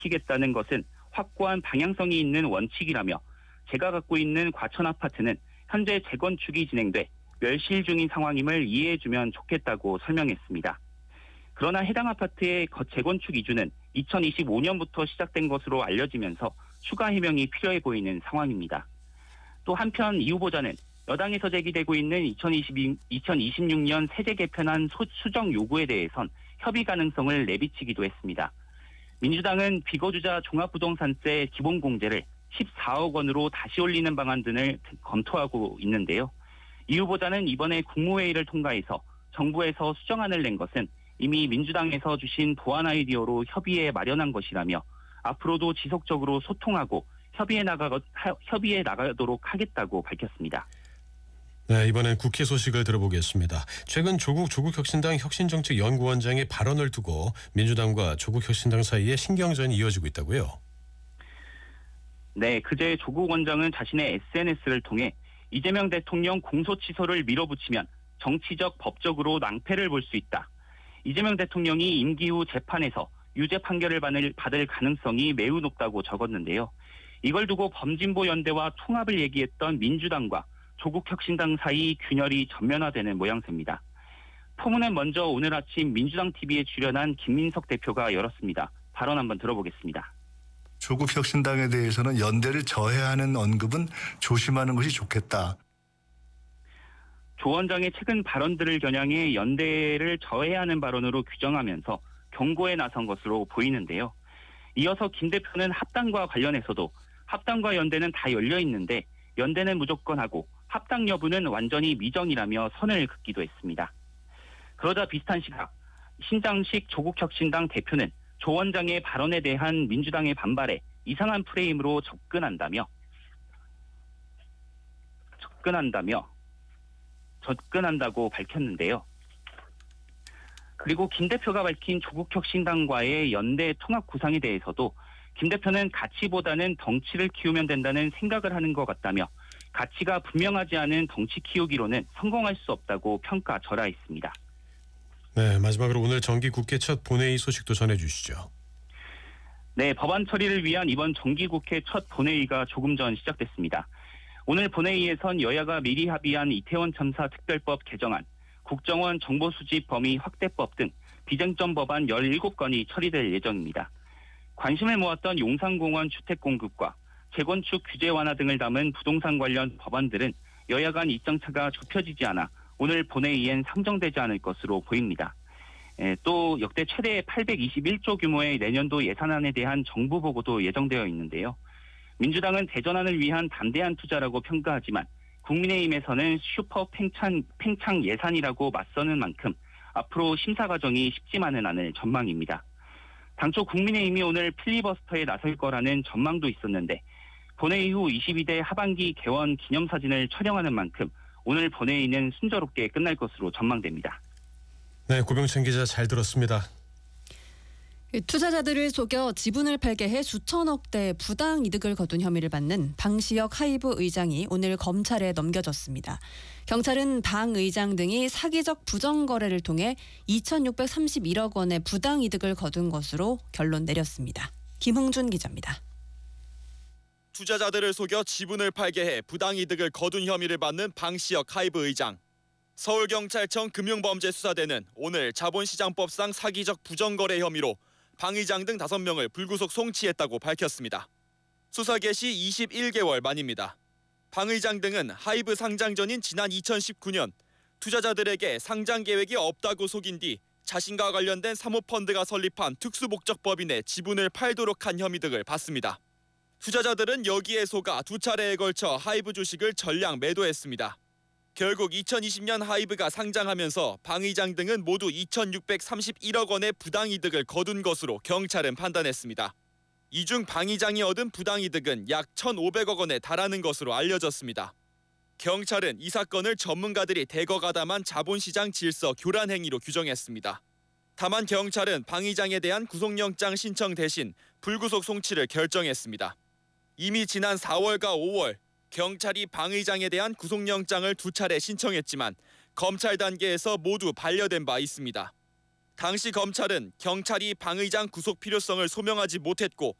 지키겠다는 것은 확고한 방향성이 있는 원칙이라며 제가 갖고 있는 과천 아파트는 현재 재건축이 진행돼 멸실 중인 상황임을 이해해주면 좋겠다고 설명했습니다. 그러나 해당 아파트의 재건축 이주는 2025년부터 시작된 것으로 알려지면서 추가 해명이 필요해 보이는 상황입니다. 또 한편 이 후보자는 여당에서 제기되고 있는 2026년 세제 개편안 수정 요구에 대해선 협의 가능성을 내비치기도 했습니다. 민주당은 비거주자 종합부동산세 기본공제를 14억 원으로 다시 올리는 방안 등을 검토하고 있는데요. 이 후보자는 이번에 국무회의를 통과해서 정부에서 수정안을 낸 것은 이미 민주당에서 주신 보완 아이디어로 협의에 마련한 것이라며 앞으로도 지속적으로 소통하고 협의에 나가도록 하겠다고 밝혔습니다. 네, 이번엔 국회 소식을 들어보겠습니다. 최근 조국혁신당 혁신정책연구원장의 발언을 두고 민주당과 조국혁신당 사이에 신경전이 이어지고 있다고요? 네, 그제 조국 원장은 자신의 SNS를 통해 이재명 대통령 공소 취소를 밀어붙이면 정치적, 법적으로 낭패를 볼 수 있다. 이재명 대통령이 임기 후 재판에서 유죄 판결을 받을 가능성이 매우 높다고 적었는데요. 이걸 두고 범진보 연대와 통합을 얘기했던 민주당과 조국혁신당 사이 균열이 전면화되는 모양새입니다. 포문은 먼저 오늘 아침 민주당 TV에 출연한 김민석 대표가 열었습니다. 발언 한번 들어보겠습니다. 조국혁신당에 대해서는 연대를 저해하는 언급은 조심하는 것이 좋겠다. 조 원장의 최근 발언들을 겨냥해 연대를 저해하는 발언으로 규정하면서 경고에 나선 것으로 보이는데요. 이어서 김 대표는 합당과 관련해서도 합당과 연대는 다 열려 있는데 연대는 무조건 하고 합당 여부는 완전히 미정이라며 선을 긋기도 했습니다. 그러자 비슷한 시각 신장식 조국혁신당 대표는 조 원장의 발언에 대한 민주당의 반발에 이상한 프레임으로 접근한다고 밝혔는데요. 그리고 김 대표가 밝힌 조국혁신당과의 연대 통합 구상에 대해서도 김 대표는 가치보다는 덩치를 키우면 된다는 생각을 하는 것 같다며 가치가 분명하지 않은 덩치 키우기로는 성공할 수 없다고 평가절하했습니다. 네, 마지막으로 오늘 정기국회 첫 본회의 소식도 전해주시죠. 네, 법안 처리를 위한 이번 정기국회 첫 본회의가 조금 전 시작됐습니다. 오늘 본회의에선 여야가 미리 합의한 이태원 참사 특별법 개정안, 국정원 정보수집 범위 확대법 등 비쟁점 법안 17건이 처리될 예정입니다. 관심을 모았던 용산공원 주택공급과 재건축 규제 완화 등을 담은 부동산 관련 법안들은 여야 간 입장차가 좁혀지지 않아 오늘 본회의엔 상정되지 않을 것으로 보입니다. 또 역대 최대 821조 규모의 내년도 예산안에 대한 정부 보고도 예정되어 있는데요. 민주당은 대전환을 위한 담대한 투자라고 평가하지만 국민의힘에서는 슈퍼 팽창 예산이라고 맞서는 만큼 앞으로 심사 과정이 쉽지만은 않을 전망입니다. 당초 국민의힘이 오늘 필리버스터에 나설 거라는 전망도 있었는데 본회의 후 22대 하반기 개원 기념사진을 촬영하는 만큼 오늘 본회의는 순조롭게 끝날 것으로 전망됩니다. 네, 고병찬 기자 잘 들었습니다. 투자자들을 속여 지분을 팔게 해 수천억대 부당 이득을 거둔 혐의를 받는 방시혁 하이브 의장이 오늘 검찰에 넘겨졌습니다. 경찰은 방 의장 등이 사기적 부정거래를 통해 2,631억 원의 부당 이득을 거둔 것으로 결론 내렸습니다. 김흥준 기자입니다. 투자자들을 속여 지분을 팔게 해 부당 이득을 거둔 혐의를 받는 방시혁 하이브 의장. 서울경찰청 금융범죄수사대는 오늘 자본시장법상 사기적 부정거래 혐의로 방 의장 등 5명을 불구속 송치했다고 밝혔습니다. 수사 개시 21개월 만입니다. 방 의장 등은 하이브 상장 전인 지난 2019년 투자자들에게 상장 계획이 없다고 속인 뒤 자신과 관련된 사모펀드가 설립한 특수목적법인에 지분을 팔도록 한 혐의 등을 받습니다. 투자자들은 여기에 속아 2차례에 걸쳐 하이브 주식을 전량 매도했습니다. 결국 2020년 하이브가 상장하면서 방 의장 등은 모두 2,631억 원의 부당이득을 거둔 것으로 경찰은 판단했습니다. 이 중 방 의장이 얻은 부당이득은 약 1,500억 원에 달하는 것으로 알려졌습니다. 경찰은 이 사건을 전문가들이 대거 가담한 자본시장 질서 교란 행위로 규정했습니다. 다만 경찰은 방 의장에 대한 구속영장 신청 대신 불구속 송치를 결정했습니다. 이미 지난 4월과 5월 경찰이 방 의장에 대한 구속영장을 2차례 신청했지만 검찰 단계에서 모두 반려된 바 있습니다. 당시 검찰은 경찰이 방 의장 구속 필요성을 소명하지 못했고